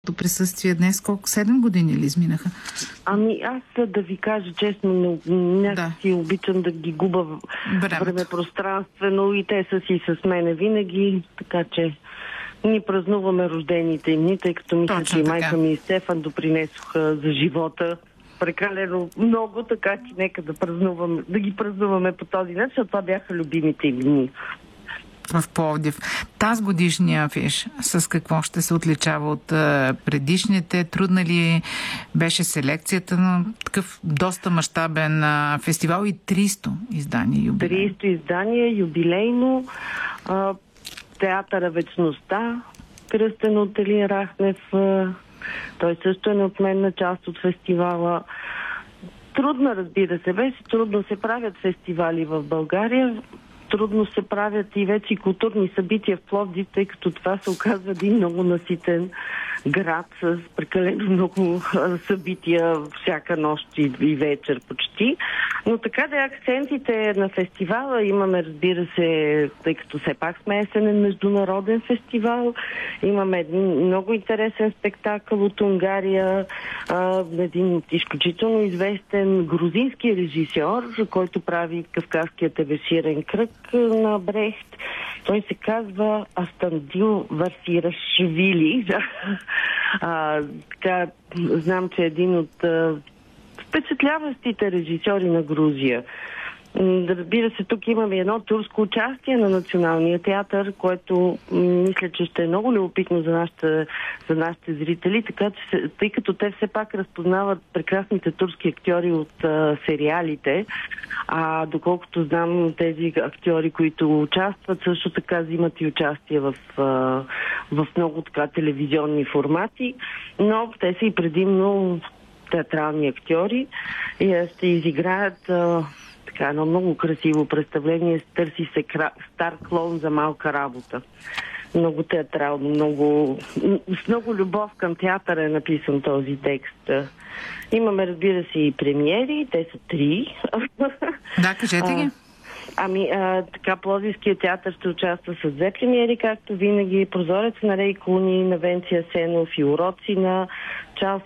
присъствие днес. Колко? 7 години ли изминаха? Ами аз да ви кажа честно, някакси обичам да ги губа време пространствено и те са си с мене винаги, така че ние празнуваме рождените им дни, тъй като мисля, че майка ми и Стефан допринесоха за живота прекалено много, така че нека да ги празнуваме по този начин, защото това бяха любимите им дни. В Пловдив. Тази годишния афиш с какво ще се отличава от предишните? Трудна ли беше селекцията на такъв доста мащабен фестивал и 300 издания юбилейно? 300 издания юбилейно. Театъра Вечността, кръстен от Елин Рахнев. Той също е неотменна част от фестивала. Трудно, разбира се, беше трудно се правят фестивали в България. Трудно се правят и вече културни събития в Пловдив, тъй като това се оказва един много наситен град с прекалено много събития всяка нощ и вечер почти. Но така да акцентите на фестивала имаме, разбира се, тъй като все пак сме есенен международен фестивал, имаме един много интересен спектакъл от Унгария, един изключително известен грузински режисьор, който прави Кавказския тебеширен кръг на Брехт. Той се казва Астандил Васирашвили. Така, знам, че е един от впечатляващите режисьори на Грузия. Разбира се, тук имаме едно турско участие на Националния театър, което мисля, че ще е много любопитно за нашите зрители, така че, тъй като те все пак разпознават прекрасните турски актьори от сериалите, а доколкото знам, тези актьори, които участват, също така взимат и участие в много така телевизионни формати, но те са и предимно театрални актьори и ще изиграят едно много красиво представление. Търси се стар клон за малка работа. Много театрално, с много любов към театъра е написан този текст. Имаме, разбира се, и премиери. Те са 3. Да, кажете ги. Така, Пловдивският театър ще участва с 2 премиери, както винаги. Прозорец на Рей Куни, на Венция Сенов и Уроци на Чарлз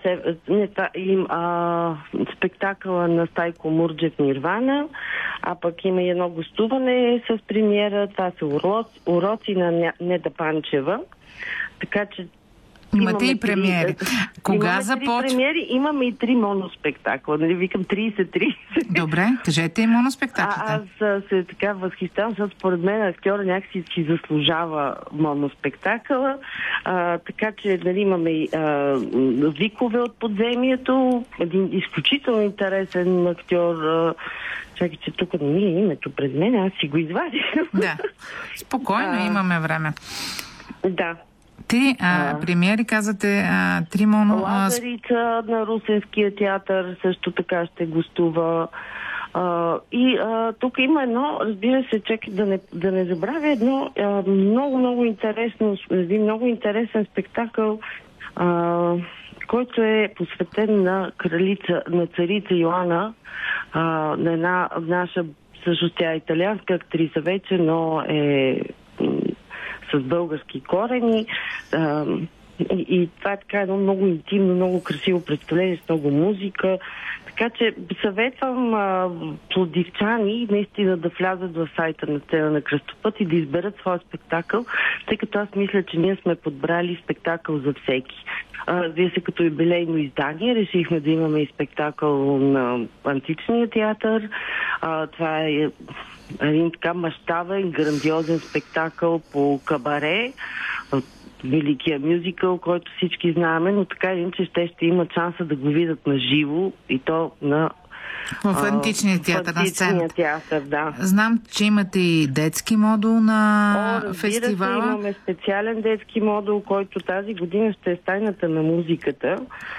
спектакъла на Стайко Мурджев Нирвана, а пък има и едно гостуване с премиера. Това са Уроци на Неда Панчева. Така че имате и премиери. Кога започва? Имаме и 3 моноспектакла. Нали, викам 30. Добре, кажете и моноспектаклите. Аз се така възхищавам, защото според мен актьора някакси си заслужава моноспектакъла. Така че нали, имаме и Викове от подземието. Един изключително интересен актьор. Чакай, че тук не ми е името пред мен, аз си го извадих. Да, спокойно, имаме време. Да. 3 премиери, казвате, 3 моно... Лазарица на Русенския театър също така ще гостува. Тук има едно, разбира се, чакай да не забравя едно много интересен спектакъл, който е посветен на царица Йоана, на една наша, също тя е италианска актриса вече, но е с български корени. И това е така едно много интимно, много красиво представление с много музика. Така че съветвам пловдивчани наистина да влязат в сайта на Сцена на Кръстопът и да изберат своя спектакъл, тъй като аз мисля, че ние сме подбрали спектакъл за всеки. Вие се като юбилейно издание решихме да имаме и спектакъл на Античния театър. Това е един така мащабен, грандиозен спектакъл по кабаре, великия мюзикъл, който всички знаеме, но така или иначе ще имат шанса да го видят на живо и то на в Античния театър, на сцената. Театър, да. Знам, че имате и детски модул на фестивала. Разбира се, имаме специален детски модул, който тази година ще е Тайната на музиката.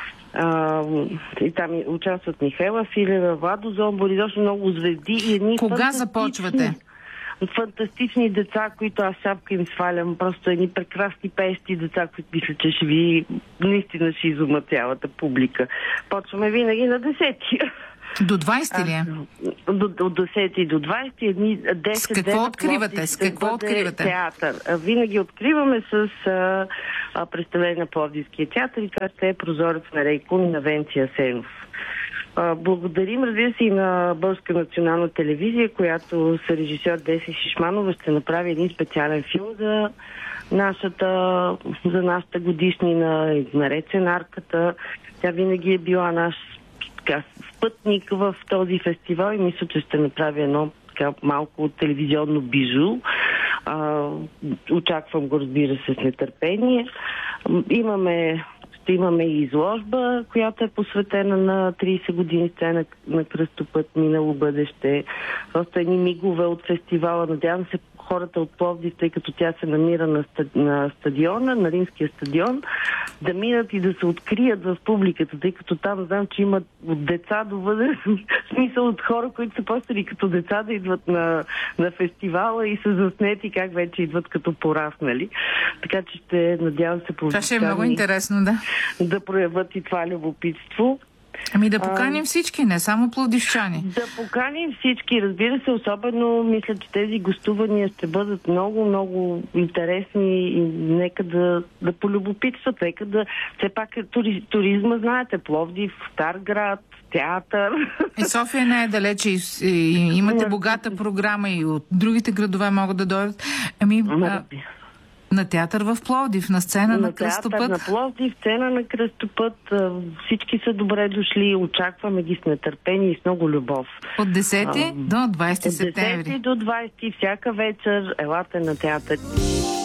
И там участват Михайла Филева, Владо Зомбор и доста много звезди. И едни кога започвате? Фантастични деца, които аз шапка им свалям. Просто едни прекрасни пеещи деца, които мисля, че наистина ще изумат цялата публика. Почваме винаги на 10. До 20 ли е? От 10 до 20. 10 с какво откривате? С какво откривате? Театър. Винаги откриваме с представление на Пловдивския театър и това ще е Прозорец на Рейкун и на Венци Асенов. Благодарим, разбира се, и на Българска национална телевизия, която с режисьор Деси Шишманова ще направи един специален филм за нашата годишнина, наред сценарката. Тя винаги е била наш спътник в този фестивал и мисля, че ще направи едно малко телевизионно бижу. Очаквам го, разбира се, с нетърпение. Ще имаме и изложба, която е посветена на 30 години сцена на Кръстопът, минало бъдеще. Просто едни мигове от фестивала. Надявам се хората от Пловдив, тъй като тя се намира на стадиона, на Римския стадион, да минат и да се открият в публиката, тъй като там знам, че имат от деца до възрастни, смисъл от хора, които са почнали като деца да идват на фестивала и са заснети как вече идват като пораснали. Така че надявам се това ще е много интересно, да проявят и това любопитство. Да поканим всички, не само пловдивчани. Да поканим всички, разбира се, особено мисля, че тези гостувания ще бъдат много, много интересни и нека да полюбопитстват, все пак туризма, знаете, Пловдив, стар град, театър. И София не е далече и имате богата програма и от другите градове могат да дойдат. На театър в Пловдив, на сцена на Кръстопът. На Пловдив, сцена на Кръстопът. Всички са добре дошли. Очакваме ги с нетърпение и с много любов. От 10 до 20 септември. От 10 до 20 всяка вечер елате на театър.